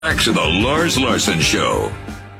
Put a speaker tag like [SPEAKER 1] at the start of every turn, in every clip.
[SPEAKER 1] Back to the Lars Larson Show.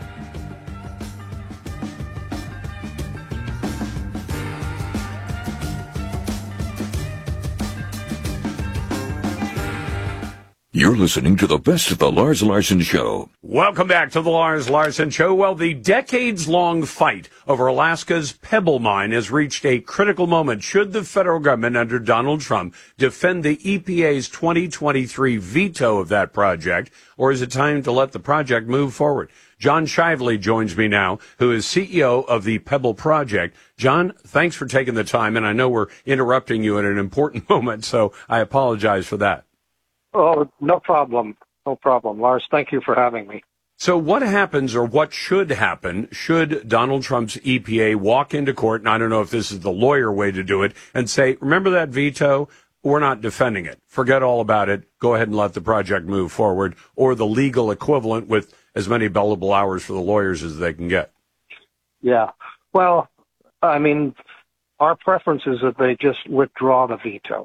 [SPEAKER 1] You're listening to the best of the Lars Larson Show.
[SPEAKER 2] Welcome back to the Lars Larson Show. Well, the decades-long fight over Alaska's Pebble Mine has reached a critical moment. Should the federal government under Donald Trump defend the EPA's 2023 veto of that project, or is it time to let the project move forward? John Shively joins me now, who is CEO of the Pebble Project. John, thanks for taking the time, and I know we're interrupting you at an important moment, so I apologize for that.
[SPEAKER 3] Oh, no problem. No problem. Lars, thank you for having me.
[SPEAKER 2] So what happens, or what should happen, should Donald Trump's EPA walk into court, and I don't know if this is the lawyer way to do it, and say, remember that veto? We're not defending it. Forget all about it. Go ahead and let the project move forward, or the legal equivalent with as many billable hours for the lawyers as they can get.
[SPEAKER 3] Yeah. Well, I mean, our preference is that they just withdraw the veto.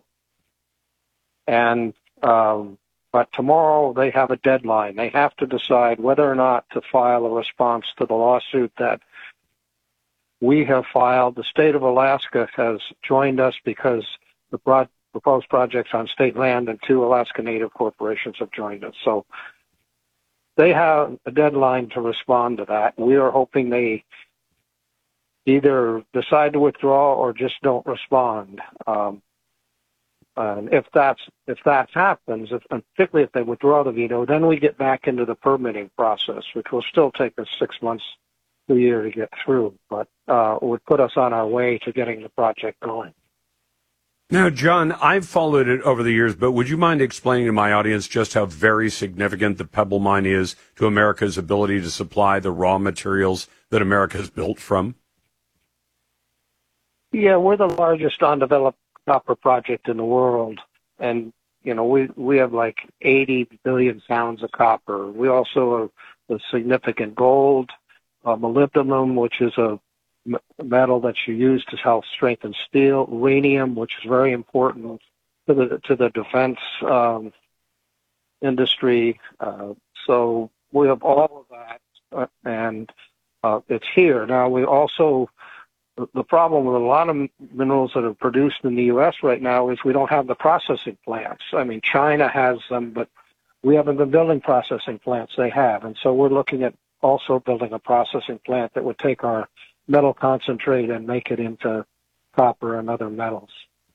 [SPEAKER 3] But tomorrow they have a deadline. They have to decide whether or not to file a response to the lawsuit that we have filed. The state of Alaska has joined us because the proposed projects on state land and 2 Alaska Native corporations have joined us. So they have a deadline to respond to that. We are hoping they either decide to withdraw or just don't respond. And if that happens, and particularly if they withdraw the veto, then we get back into the permitting process, which will still take us 6 months to a year to get through, but would put us on our way to getting the project going.
[SPEAKER 2] Now, John, I've followed it over the years, but would you mind explaining to my audience just how very significant the Pebble Mine is to America's ability to supply the raw materials that America is built from?
[SPEAKER 3] Yeah, we're the largest undeveloped copper project in the world, and we have like 80 billion pounds of copper. We also have a significant gold, molybdenum, which is a metal that you use to help strengthen steel, uranium, which is very important to the defense industry. So we have all of that, and it's here now. We also The problem with a lot of minerals that are produced in the U.S. right now is we don't have the processing plants. I mean, China has them, but we haven't been building processing plants. They have. And so we're looking at also building a processing plant that would take our metal concentrate and make it into copper and other metals.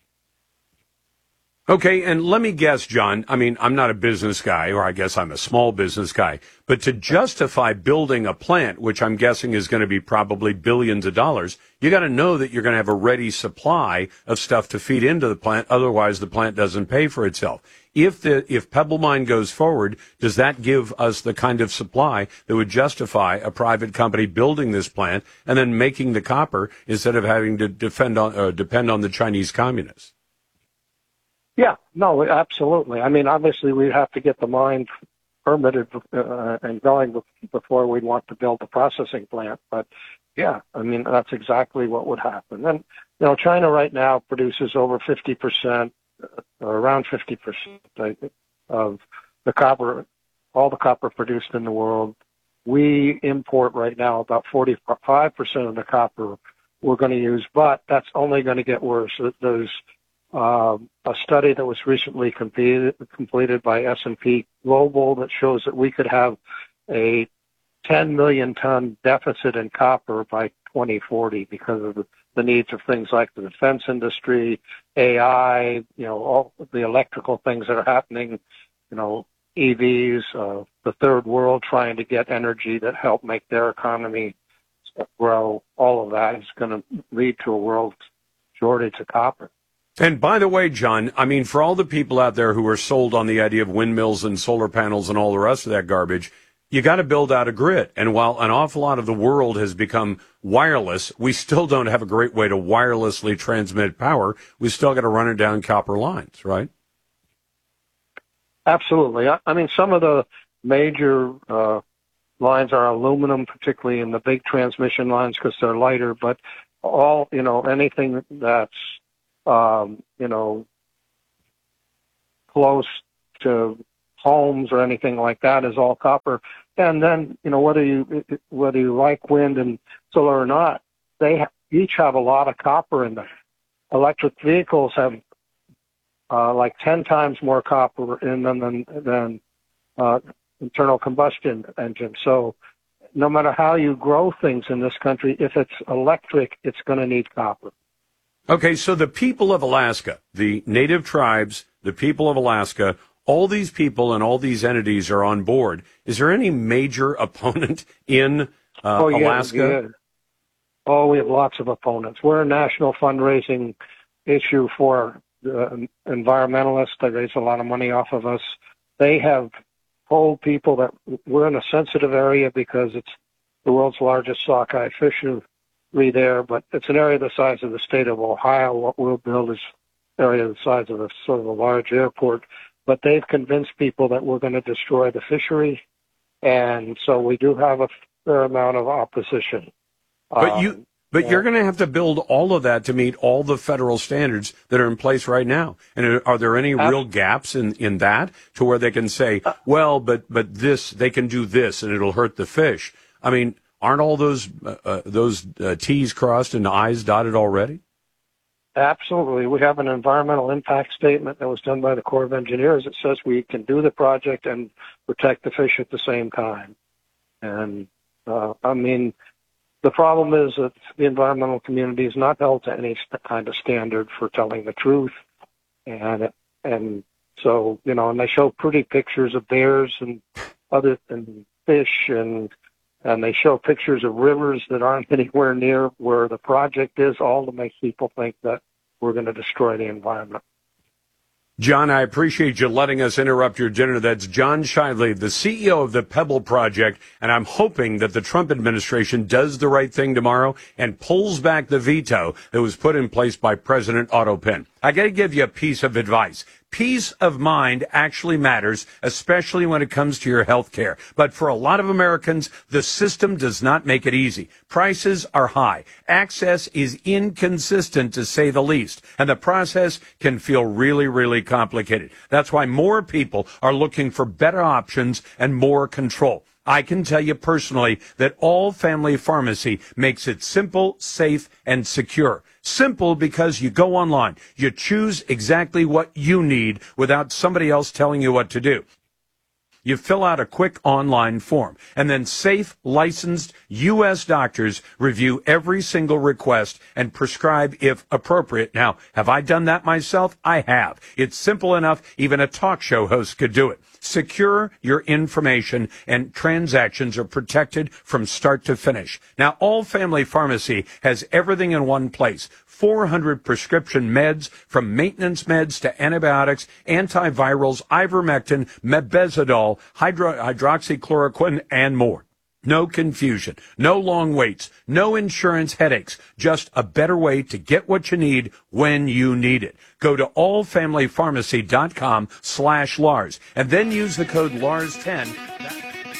[SPEAKER 2] Okay, and let me guess, John, I mean, I'm not a business guy, or I guess I'm a small business guy, but to justify building a plant, which I'm guessing is going to be probably billions of dollars, you got to know that you're going to have a ready supply of stuff to feed into the plant, otherwise the plant doesn't pay for itself. If Pebble Mine goes forward, does that give us the kind of supply that would justify a private company building this plant and then making the copper instead of having to depend on the Chinese communists?
[SPEAKER 3] Yeah, no, absolutely. I mean, obviously, we'd have to get the mine permitted and going before we'd want to build the processing plant. But, yeah, I mean, that's exactly what would happen. And, China right now produces over 50%, or around 50% of the copper, all the copper produced in the world. We import right now about 45% of the copper we're going to use, but that's only going to get worse. There's a study that was recently completed by S&P Global that shows that we could have a 10 million ton deficit in copper by 2040 because of the needs of things like the defense industry, AI, all the electrical things that are happening, EVs, the third world trying to get energy that help make their economy grow. All of that is going to lead to a world shortage of copper.
[SPEAKER 2] And by the way, John, I mean, for all the people out there who are sold on the idea of windmills and solar panels and all the rest of that garbage, you got to build out a grid. And while an awful lot of the world has become wireless, we still don't have a great way to wirelessly transmit power. We still got to run it down copper lines, right?
[SPEAKER 3] Absolutely. I mean, some of the major lines are aluminum, particularly in the big transmission lines because they're lighter, but all, anything that's close to homes or anything like that is all copper. And then, whether you like wind and solar or not, they each have a lot of copper in them. Electric vehicles have like 10 times more copper in them than internal combustion engines. So no matter how you grow things in this country, if it's electric, it's going to need copper.
[SPEAKER 2] Okay, so the people of Alaska, the native tribes, the people of Alaska, all these people and all these entities are on board. Is there any major opponent in Alaska?
[SPEAKER 3] Yeah. Oh, we have lots of opponents. We're a national fundraising issue for the environmentalists. They raise a lot of money off of us. They have told people that we're in a sensitive area because it's the world's largest sockeye fishery there, but it's an area the size of the state of Ohio. What we'll build is an area the size of a sort of a large airport. But they've convinced people that we're going to destroy the fishery, and so we do have a fair amount of opposition.
[SPEAKER 2] But you're going to have to build all of that to meet all the federal standards that are in place right now. And are there any real gaps in that to where they can say, well, but this, they can do this and it'll hurt the fish? I mean, aren't all those T's crossed and I's dotted already?
[SPEAKER 3] Absolutely. We have an environmental impact statement that was done by the Corps of Engineers. It says we can do the project and protect the fish at the same time. And, the problem is that the environmental community is not held to any kind of standard for telling the truth. And so, and they show pretty pictures of bears and fish and they show pictures of rivers that aren't anywhere near where the project is, all to make people think that we're going to destroy the environment.
[SPEAKER 2] John, I appreciate you letting us interrupt your dinner. That's John Shively, the CEO of the Pebble Project, and I'm hoping that the Trump administration does the right thing tomorrow and pulls back the veto that was put in place by President Otto Penn. I got to give you a piece of advice. Peace of mind actually matters, especially when it comes to your health care. But for a lot of Americans, the system does not make it easy. Prices are high. Access is inconsistent, to say the least. And the process can feel really, really complicated. That's why more people are looking for better options and more control. I can tell you personally that All Family Pharmacy makes it simple, safe, and secure. Simple because you go online, you choose exactly what you need without somebody else telling you what to do. You fill out a quick online form, and then safe, licensed U.S. doctors review every single request and prescribe if appropriate. Now, have I done that myself? I have. It's simple enough, even a talk show host could do it. Secure your information, and transactions are protected from start to finish. Now, All Family Pharmacy has everything in one place. 400 prescription meds, from maintenance meds to antibiotics, antivirals, ivermectin, mebendazole, hydroxychloroquine, and more. No confusion, no long waits, no insurance headaches, just a better way to get what you need when you need it. Go to allfamilypharmacy.com/Lars and then use the code LARS10.